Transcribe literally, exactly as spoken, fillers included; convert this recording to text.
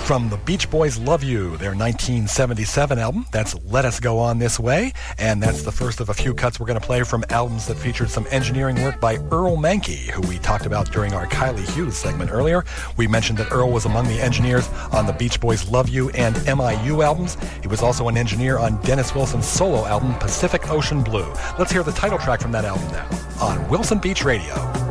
From the Beach Boys' Love You, their nineteen seventy-seven album. That's Let Us Go On This Way. And that's the first of a few cuts we're going to play from albums that featured some engineering work by Earl Mankey, who we talked about during our Kylie Hughes segment earlier. We mentioned that Earl was among the engineers on the Beach Boys' Love You and M I U albums. He was also an engineer on Dennis Wilson's solo album, Pacific Ocean Blue. Let's hear the title track from that album now on Wilson Beach Radio.